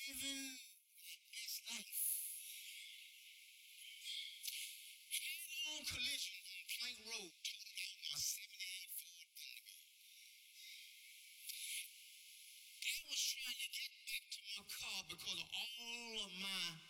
living his life. Head-on collision on Plank Road, totaled out my 78 Ford Thunderbird. I was trying to get back to my car because of all of my